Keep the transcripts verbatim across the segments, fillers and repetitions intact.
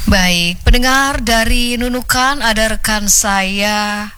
Baik, pendengar dari Nunukan ada rekan saya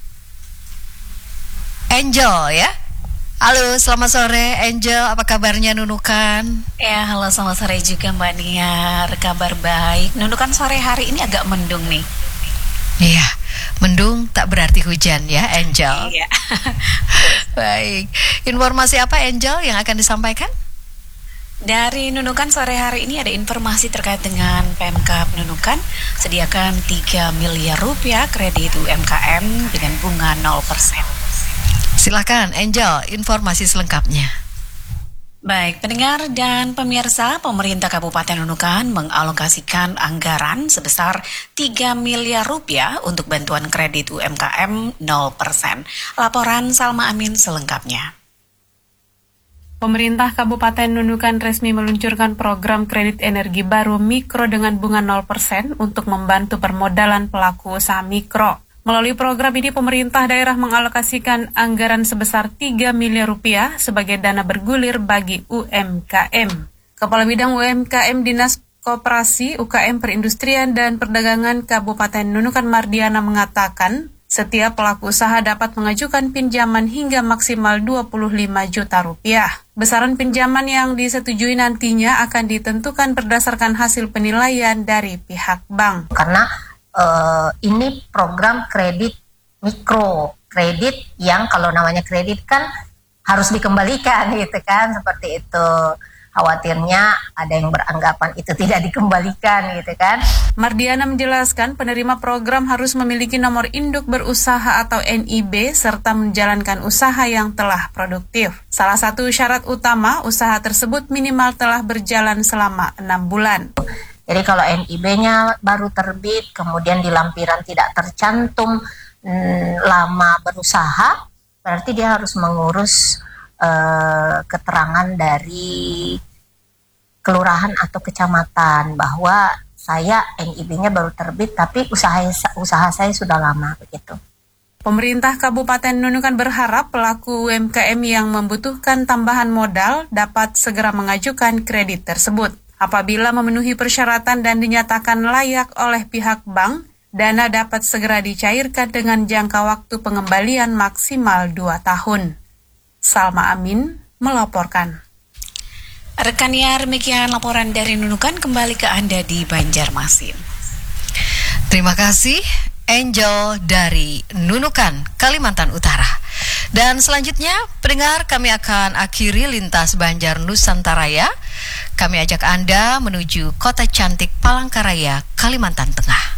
Angel ya. Halo, selamat sore Angel, apa kabarnya Nunukan? Ya, halo selamat sore juga Mbak Niar, kabar baik. Nunukan sore hari ini agak mendung nih. Iya, mendung tak berarti hujan ya Angel. Iya. Baik, informasi apa Angel yang akan disampaikan? Dari Nunukan sore hari ini ada informasi terkait dengan Pemkab Nunukan sediakan tiga miliar rupiah kredit U M K M dengan bunga nol persen. Silakan Angel, informasi selengkapnya. Baik, pendengar dan pemirsa, pemerintah Kabupaten Nunukan mengalokasikan anggaran sebesar tiga miliar rupiah untuk bantuan kredit U M K M nol persen. Laporan Salma Amin selengkapnya. Pemerintah Kabupaten Nunukan resmi meluncurkan program kredit energi baru mikro dengan bunga nol persen untuk membantu permodalan pelaku usaha mikro. Melalui program ini, pemerintah daerah mengalokasikan anggaran sebesar tiga miliar rupiah sebagai dana bergulir bagi U M K M. Kepala Bidang U M K M Dinas Koperasi, U K M Perindustrian dan Perdagangan Kabupaten Nunukan Mardiana mengatakan, setiap pelaku usaha dapat mengajukan pinjaman hingga maksimal dua puluh lima juta rupiah. Besaran pinjaman yang disetujui nantinya akan ditentukan berdasarkan hasil penilaian dari pihak bank. Karena uh, ini program kredit mikro, kredit yang kalau namanya kredit kan harus dikembalikan gitu kan, seperti itu. Khawatirnya ada yang beranggapan itu tidak dikembalikan gitu kan. Mardiana menjelaskan penerima program harus memiliki nomor induk berusaha atau N I B serta menjalankan usaha yang telah produktif. Salah satu syarat utama usaha tersebut minimal telah berjalan selama enam bulan. Jadi kalau N I B-nya baru terbit, kemudian di lampiran tidak tercantum hmm, lama berusaha, berarti dia harus mengurus Uh, keterangan dari kelurahan atau kecamatan bahwa saya N I B-nya baru terbit tapi usaha usaha saya sudah lama begitu. Pemerintah Kabupaten Nunukan berharap pelaku U M K M yang membutuhkan tambahan modal dapat segera mengajukan kredit tersebut. Apabila memenuhi persyaratan dan dinyatakan layak oleh pihak bank, dana dapat segera dicairkan dengan jangka waktu pengembalian maksimal dua tahun. Salma Amin melaporkan. Rekan Niar, demikian laporan dari Nunukan, kembali ke Anda di Banjarmasin. Terima kasih Angel dari Nunukan, Kalimantan Utara. Dan selanjutnya, pendengar, kami akan akhiri lintas Banjar Nusantara ya. Kami ajak Anda menuju kota cantik Palangkaraya, Kalimantan Tengah.